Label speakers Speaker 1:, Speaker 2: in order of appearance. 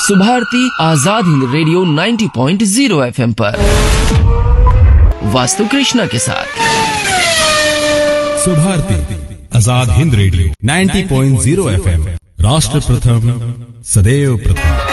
Speaker 1: Subharti Azad Hind radio 90.0 FM पर वास्तु कृष्णा के साथ।
Speaker 2: सुभारती आजाद हिंद रेडियो 90.0 FM, राष्ट्र प्रथम सदैव प्रथम।